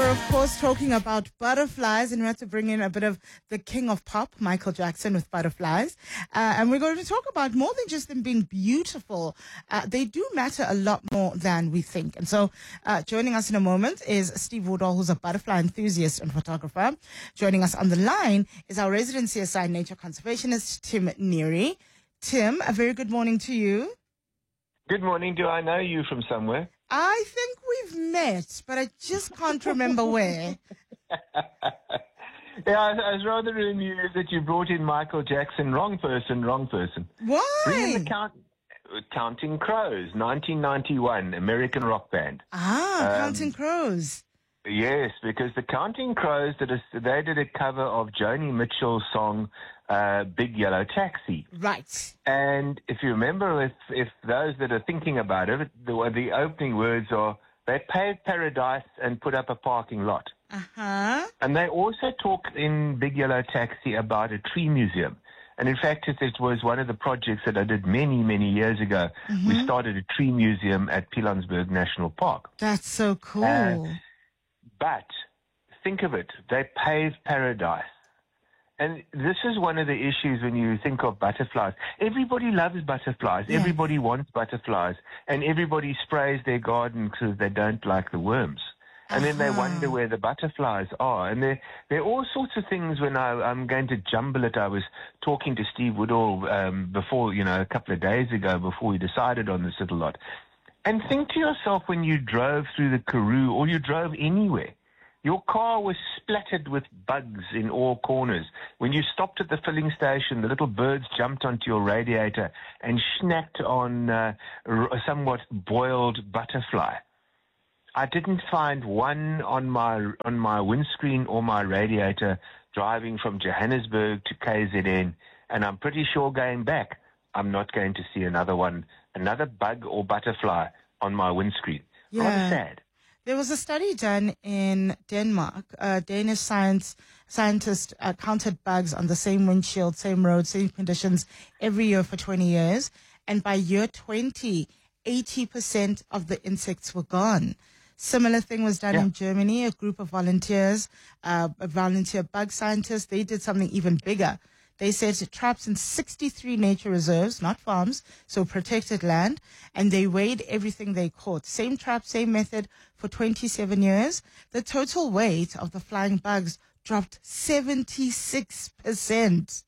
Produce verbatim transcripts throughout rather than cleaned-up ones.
we're of course talking about butterflies, and we had to bring in a bit of the king of pop, Michael Jackson, with Butterflies. Uh, and we're going to talk about more than just them being beautiful. Uh, they do matter a lot more than we think. And so uh, joining us in a moment is Steve Woodall, who's a butterfly enthusiast and photographer. Joining us on the line is our resident C S I nature conservationist, Tim Neary. Tim, a very good morning to you. Good morning. Do I know you from somewhere? I think we've met, but I just can't remember where. Yeah, I, I was rather amused that you brought in Michael Jackson. Wrong person, wrong person. Why? Bring in the count, Counting Crows, nineteen ninety-one, American rock band. Ah, Um, Counting Crows. Yes, because the Counting Crows, did a, they did a cover of Joni Mitchell's song, uh, Big Yellow Taxi. Right. And if you remember, if, if those that are thinking about it, the, the opening words are, they paved paradise and put up a parking lot. Uh-huh. And they also talk in Big Yellow Taxi about a tree museum. And in fact, it, it was one of the projects that I did many, many years ago. Mm-hmm. We started a tree museum at Pilanesberg National Park. That's so cool. Uh, but think of it, they paved paradise. And this is one of the issues when you think of butterflies. Everybody loves butterflies. Yeah. Everybody wants butterflies. And everybody sprays their garden because they don't like the worms. And then they Uh-huh. wonder where the butterflies are. And there, there are all sorts of things when I, I'm going to jumble it. I was talking to Steve Woodall um, before, you know, a couple of days ago before we decided on this little lot. And think to yourself when you drove through the Karoo or you drove anywhere, your car was splattered with bugs in all corners. When you stopped at the filling station, the little birds jumped onto your radiator and snacked on uh, a somewhat boiled butterfly. I didn't find one on my on my windscreen or my radiator driving from Johannesburg to K Z N, and I'm pretty sure going back, I'm not going to see another one, another bug or butterfly on my windscreen. Yeah. Rather sad. There was a study done in Denmark. A Danish science scientist uh, counted bugs on the same windshield, same road, same conditions every year for twenty years. And by year twenty, eighty percent of the insects were gone. Similar thing was done Yeah. in Germany. A group of volunteers, uh, a volunteer bug scientists, they did something even bigger. They set traps in sixty-three nature reserves, not farms, so protected land, and they weighed everything they caught. Same trap, same method for twenty-seven years. The total weight of the flying bugs dropped seventy-six percent.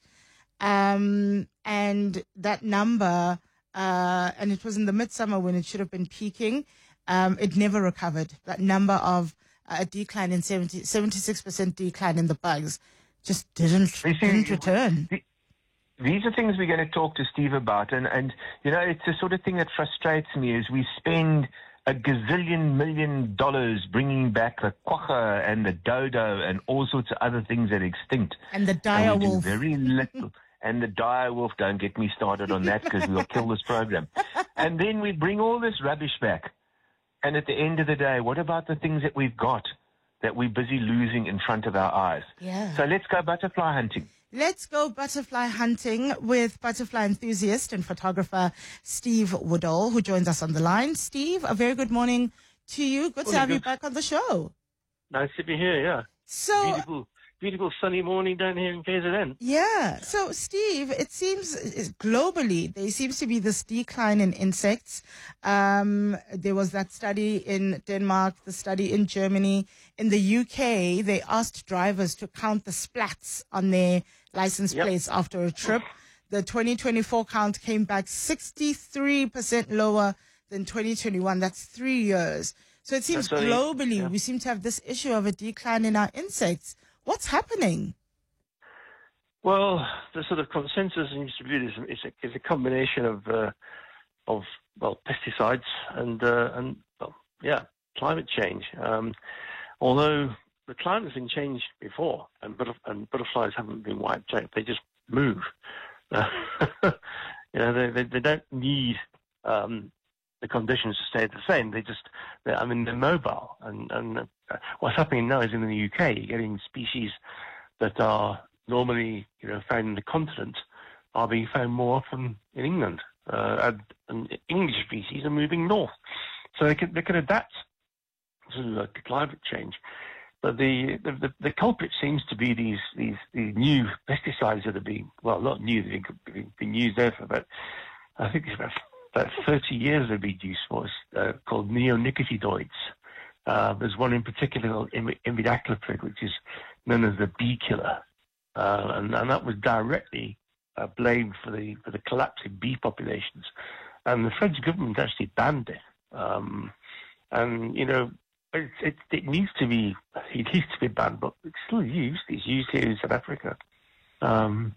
Um, and that number, uh, and it was in the midsummer when it should have been peaking, um, it never recovered. That number of uh, a decline in seventy, seventy-six percent decline in the bugs just didn't, You see, didn't return. the- These are things we're going to talk to Steve about. And, and, you know, it's the sort of thing that frustrates me is we spend a gazillion million dollars bringing back the quagga and the dodo and all sorts of other things that are extinct. And the dire and we wolf. do very little. And the dire wolf, don't get me started on that because we'll kill this program. And then we bring all this rubbish back. And at the end of the day, what about the things that we've got that we're busy losing in front of our eyes? Yeah. So let's go butterfly hunting. Let's go butterfly hunting with butterfly enthusiast and photographer Steve Woodall, who joins us on the line. Steve, a very good morning to you. Good to Morning, have you good. back on the show. Nice to be here, yeah. So, Beautiful, beautiful sunny morning down here in K Z N. yeah. So, Steve, it seems uh, globally there seems to be this decline in insects. Um, there was that study in Denmark, the study in Germany. In the U K, they asked drivers to count the splats on their license Yep. plates after a trip. The twenty twenty-four count came back sixty-three percent lower than twenty twenty-one. That's three years. So it seems That's only- globally yeah. we seem to have this issue of a decline in our insects. What's happening? Well, the sort of consensus seems to be this it's a, it's a combination of uh, of well pesticides and uh, and well, yeah climate change. Um, although the climate's been changed before, and, butterf- and butterflies haven't been wiped out; they just move. Uh, you know, they, they they don't need um, the conditions to stay the same. They just, I mean, they're mobile. And and uh, what's happening now is in the U K, you're getting species that are normally, you know, found in the continent are being found more often in England. Uh, and, and English species are moving north, so they can they can adapt to uh, climate change. but the, the the culprit seems to be these these these new pesticides that are being, well, not new, they've been, been used there for about, I think it's about about thirty years they've been used for, uh, called neonicotinoids. Uh, there's one in particular called imidacloprid, which is known as the bee killer, uh, and, and that was directly uh, blamed for the for the collapse in bee populations, and the French government actually banned it. Um, and you know, it, it, it needs to be it needs to be banned, but it's still used. It's used here in South Africa. Um,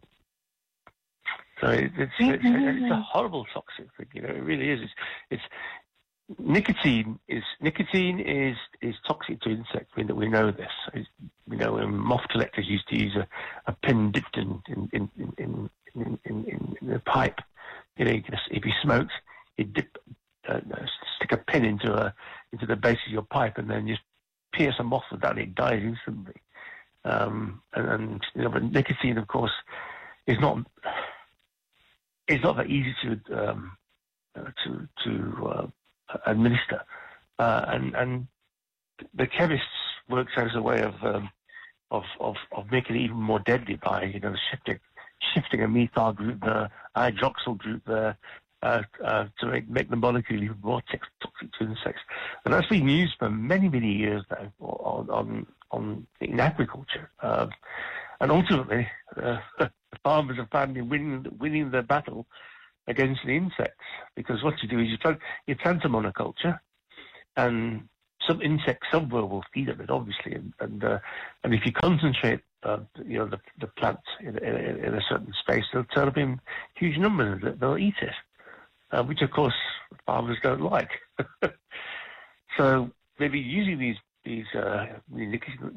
so it, it's, it's, it's a horrible toxic thing. You know, it really is. It's, it's Nicotine is nicotine is is toxic to insects. We know, we know this. It's, you know, um, moth collectors used to use a, a pin dipped in in in in in, in, in a pipe. You know, you can, if you smoked, you dip uh, stick a pin into a into the base of your pipe, and then just pierce a moth with that, and it dies instantly. Um, and, and you know, but nicotine, of course, is not it's not that easy to um, uh, to to uh, administer, uh, and and the chemists works out as a way of, um, of of of making it even more deadly by you know shifting shifting a methyl group there, hydroxyl group there, uh, uh, to make make the molecule even more toxic to insects, and that's been used for many many years now on on, on in agriculture, uh, and ultimately uh, the farmers have found in winning winning the battle against the insects, because what you do is you plant, you plant a monoculture, and some insects somewhere will feed on it, obviously, and and, uh, and if you concentrate, uh, you know, the the plant in, in, in a certain space, they'll turn up in huge numbers. They'll eat it, uh, which of course farmers don't like. So maybe using these these uh,